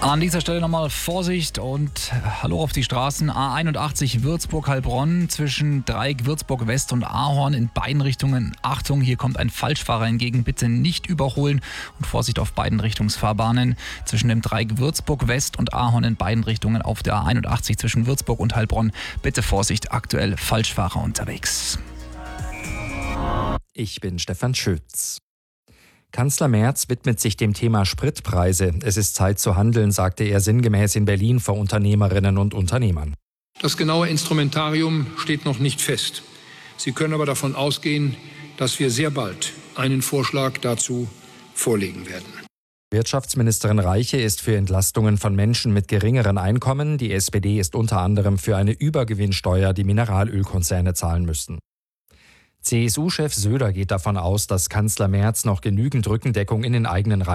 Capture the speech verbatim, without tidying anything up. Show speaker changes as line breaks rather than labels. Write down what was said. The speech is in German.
An dieser Stelle nochmal Vorsicht und Hallo auf die Straßen. A einundachtzig Würzburg-Heilbronn zwischen Dreieck Würzburg West und Ahorn in beiden Richtungen. Achtung, hier kommt ein Falschfahrer entgegen. Bitte nicht überholen und Vorsicht auf beiden Richtungsfahrbahnen. Zwischen dem Dreieck Würzburg West und Ahorn in beiden Richtungen auf der A einundachtzig zwischen Würzburg und Heilbronn. Bitte Vorsicht, aktuell Falschfahrer unterwegs.
Ich bin Stefan Schütz. Kanzler Merz widmet sich dem Thema Spritpreise. Es ist Zeit zu handeln, sagte er sinngemäß in Berlin vor Unternehmerinnen und Unternehmern.
Das genaue Instrumentarium steht noch nicht fest. Sie können aber davon ausgehen, dass wir sehr bald einen Vorschlag dazu vorlegen werden.
Wirtschaftsministerin Reiche ist für Entlastungen von Menschen mit geringeren Einkommen. Die S P D ist unter anderem für eine Übergewinnsteuer, die Mineralölkonzerne zahlen müssten. C S U-Chef Söder geht davon aus, dass Kanzler Merz noch genügend Rückendeckung in den eigenen Reihen